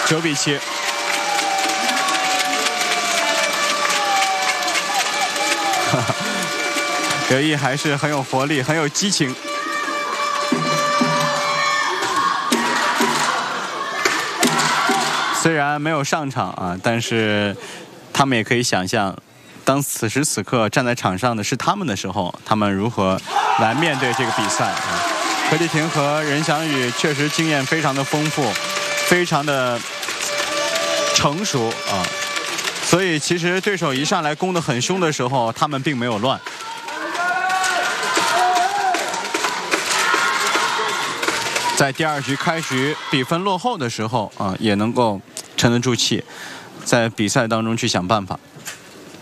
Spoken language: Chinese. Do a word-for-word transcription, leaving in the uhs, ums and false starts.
九比七。刘毅还是很有活力，很有激情。虽然没有上场啊，但是他们也可以想象，当此时此刻站在场上的是他们的时候，他们如何来面对这个比赛啊。何继婷和任翔宇确实经验非常的丰富，非常的成熟啊，所以其实对手一上来攻得很凶的时候，他们并没有乱。在第二局开局比分落后的时候啊，也能够沉得住气，在比赛当中去想办法。